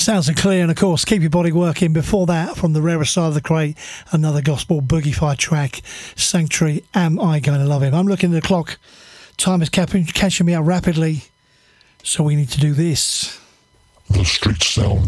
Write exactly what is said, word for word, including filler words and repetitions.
Sounds and clear, and of course, Keep Your Body Working. Before that, from the rarest side of the crate, another gospel boogie-fied track, Sanctuary, Am I Going to Love Him? I'm looking at the clock. Time is catching me up rapidly, so we need to do this. The Street Sound